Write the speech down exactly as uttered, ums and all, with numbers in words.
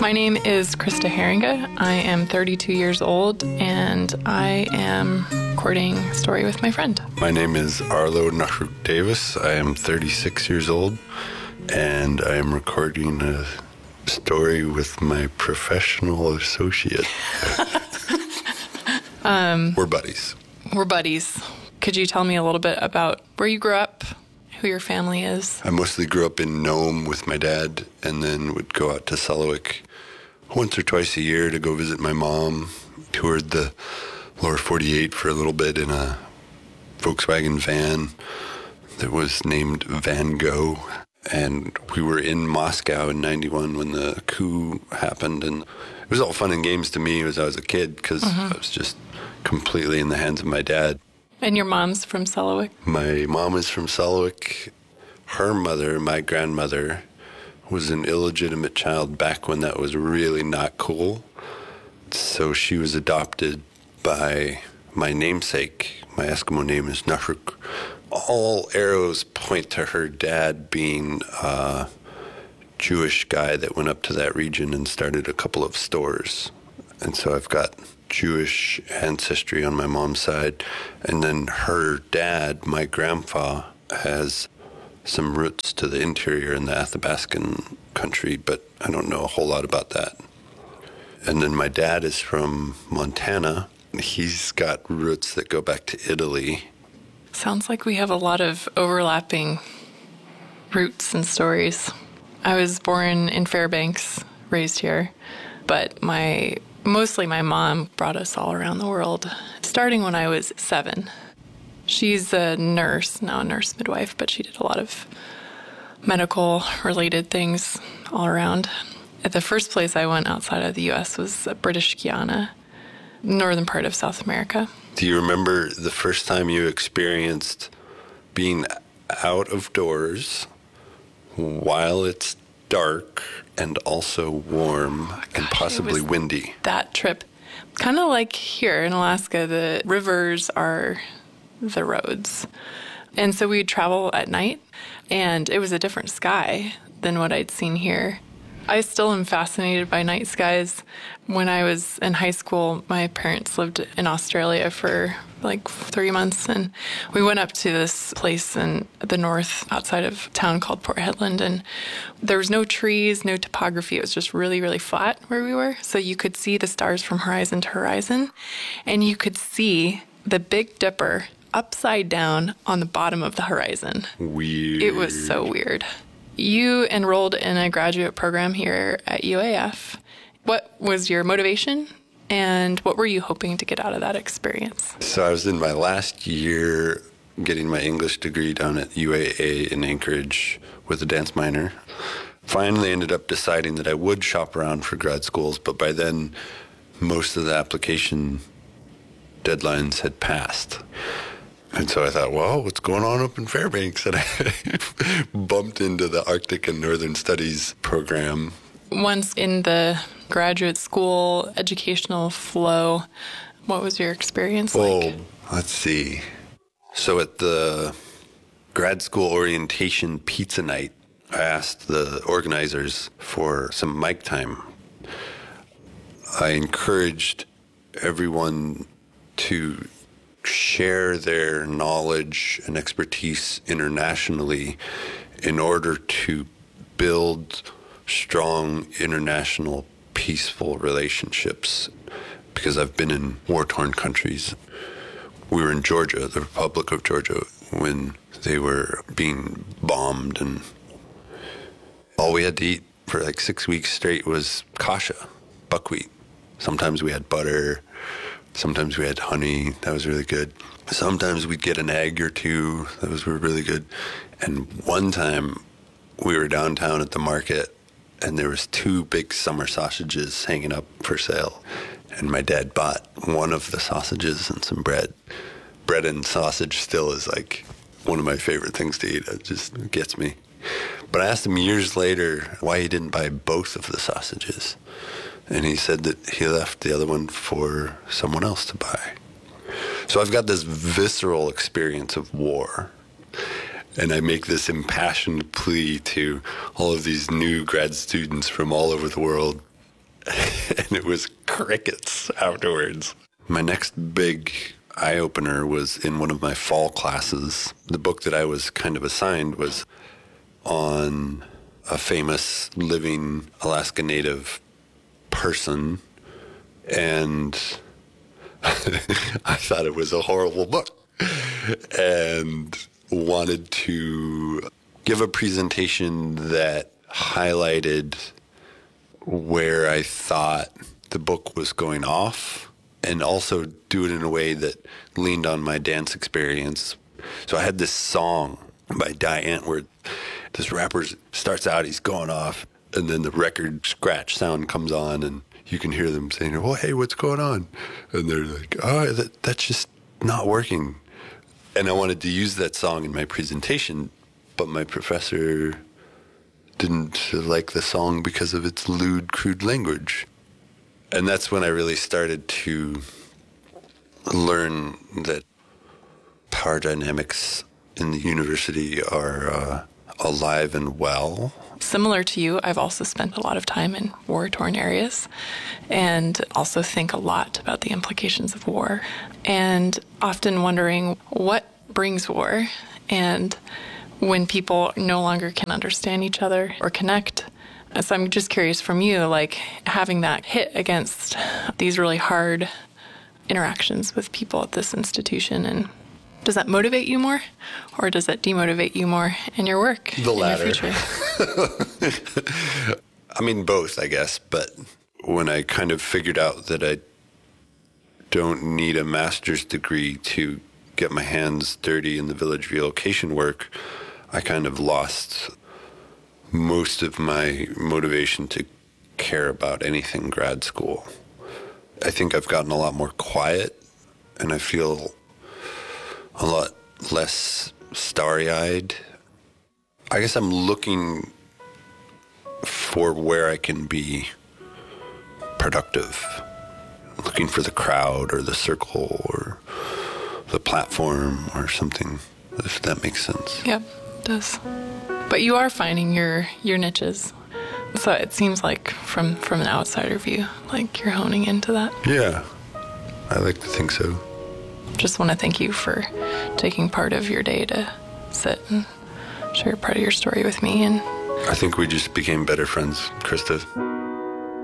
My name is Krista Haringa. I am thirty-two years old, and I am recording a story with my friend. My name is Arlo Nashruk Davis. I am thirty-six years old, and I am recording a story with my professional associate. um, We're buddies. We're buddies. Could you tell me a little bit about where you grew up, who your family is? I mostly grew up in Nome with my dad, and then would go out to Selawik once or twice a year to go visit my mom. Toured the lower forty-eight for a little bit in a Volkswagen van that was named Van Gogh. And we were in Moscow in ninety-one when the coup happened. And it was all fun and games to me as I was a kid because mm-hmm. I was just completely in the hands of my dad. And your mom's from Selawik? My mom is from Selawik. Her mother, my grandmother, was an illegitimate child back when that was really not cool. So she was adopted by my namesake. My Eskimo name is Nashruk. All arrows point to her dad being a Jewish guy that went up to that region and started a couple of stores. And so I've got Jewish ancestry on my mom's side. And then her dad, my grandpa, has some roots to the interior in the Athabascan country, but I don't know a whole lot about that. And then my dad is from Montana. He's got roots that go back to Italy. Sounds like we have a lot of overlapping roots and stories. I was born in Fairbanks, raised here, but my mostly my mom brought us all around the world, starting when I was seven. She's a nurse, now a nurse midwife, but she did a lot of medical-related things all around. At the first place I went outside of the U S was British Guiana, northern part of South America. Do you remember the first time you experienced being out of doors while it's dark and also warm oh and gosh, possibly windy? That trip, kind of like here in Alaska, the rivers are the roads. And so we'd travel at night, and it was a different sky than what I'd seen here. I still am fascinated by night skies. When I was in high school, my parents lived in Australia for like three months, and we went up to this place in the north outside of town called Port Hedland, and there was no trees, no topography. It was just really, really flat where we were. So you could see the stars from horizon to horizon, and you could see the Big Dipper upside down on the bottom of the horizon. Weird. It was so weird. You enrolled in a graduate program here at U A F. What was your motivation, and what were you hoping to get out of that experience? So I was in my last year getting my English degree down at U A A in Anchorage with a dance minor. Finally ended up deciding that I would shop around for grad schools, but by then most of the application deadlines had passed. And so I thought, well, what's going on up in Fairbanks? And I bumped into the Arctic and Northern Studies program. Once in the graduate school educational flow, what was your experience like? Oh, let's see. So at the grad school orientation pizza night, I asked the organizers for some mic time. I encouraged everyone to share their knowledge and expertise internationally in order to build strong international peaceful relationships, because I've been in war-torn countries. We were in Georgia, the Republic of Georgia, when they were being bombed, and all we had to eat for like six weeks straight was kasha, buckwheat. Sometimes we had butter. Sometimes we had honey. That was really good. Sometimes we'd get an egg or two. Those were really good. And one time we were downtown at the market, and there was two big summer sausages hanging up for sale. And my dad bought one of the sausages and some bread. Bread and sausage still is like one of my favorite things to eat. It just gets me. But I asked him years later why he didn't buy both of the sausages. And he said that he left the other one for someone else to buy. So I've got this visceral experience of war. And I make this impassioned plea to all of these new grad students from all over the world. and it was crickets afterwards. My next big eye-opener was in one of my fall classes. The book that I was kind of assigned was on a famous living Alaska Native person, and I thought it was a horrible book and wanted to give a presentation that highlighted where I thought the book was going off, and also do it in a way that leaned on my dance experience. So I had this song by Die Ant where this rapper starts out, he's going off, and then the record scratch sound comes on, and you can hear them saying, "Oh, hey, what's going on?" And they're like, "Oh, that, that's just not working." And I wanted to use that song in my presentation, but my professor didn't like the song because of its lewd, crude language. And that's when I really started to learn that power dynamics in the university are uh, alive and well. Similar to you, I've also spent a lot of time in war-torn areas and also think a lot about the implications of war, and often wondering what brings war, and when people no longer can understand each other or connect. So I'm just curious from you, like having that hit against these really hard interactions with people at this institution, and does that motivate you more, or does that demotivate you more in your work? The latter. In your future? I mean, both, I guess. But when I kind of figured out that I don't need a master's degree to get my hands dirty in the village relocation work, I kind of lost most of my motivation to care about anything grad school. I think I've gotten a lot more quiet, and I feel a lot less starry-eyed. I guess I'm looking for where I can be productive, looking for the crowd or the circle or the platform or something, if that makes sense. Yep, it does. But you are finding your, your niches. So it seems like from, from an outsider view, like you're honing into that. Yeah, I like to think so. Just want to thank you for taking part of your day to sit and share part of your story with me. And I think we just became better friends, Krista.